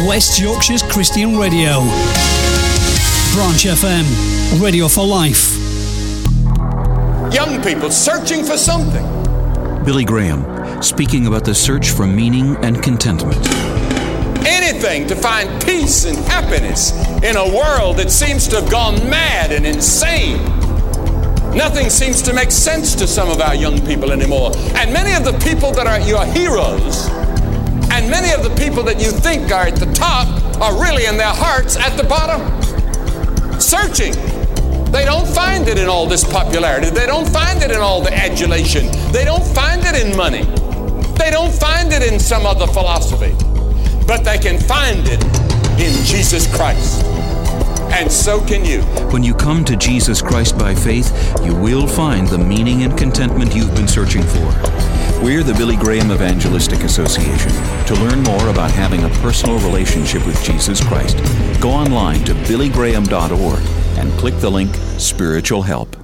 West Yorkshire's Christian Radio. Branch FM, radio for life. Young people searching for something. Billy Graham, speaking about the search for meaning and contentment. Anything to find peace and happiness in a world that seems to have gone mad and insane. Nothing seems to make sense to some of our young people anymore. And many of the people that are your heroes, and many of the people that you think are at the top, are really in their hearts at the bottom. Searching. They don't find it in all this popularity. They don't find it in all the adulation. They don't find it in money. They don't find it in some other philosophy. But they can find it in Jesus Christ. And so can you. When you come to Jesus Christ by faith, you will find the meaning and contentment you've been searching for. We're the Billy Graham Evangelistic Association. To learn more about having a personal relationship with Jesus Christ, go online to billygraham.org and click the link Spiritual Help.